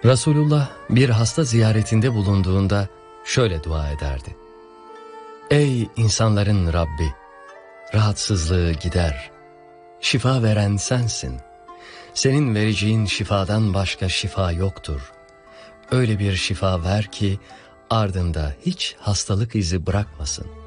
Resulullah bir hasta ziyaretinde bulunduğunda şöyle dua ederdi. Ey insanların Rabbi! Rahatsızlığı gider. Şifa veren sensin. Senin vereceğin şifadan başka şifa yoktur. Öyle bir şifa ver ki ardında hiç hastalık izi bırakmasın.